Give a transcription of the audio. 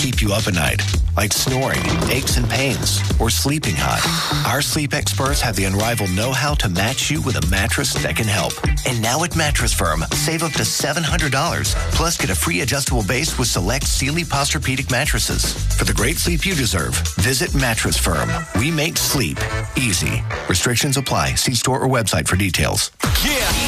keep you up at night, like snoring, aches and pains, or sleeping hot. Our sleep experts have the unrivaled know-how to match you with a mattress that can help. And now at Mattress Firm, save up to $700, plus get a free adjustable base with select Sealy Posturepedic mattresses. For the great sleep you deserve, visit Mattress Firm. We make sleep easy. Restrictions apply. See store or website for details. Yeah.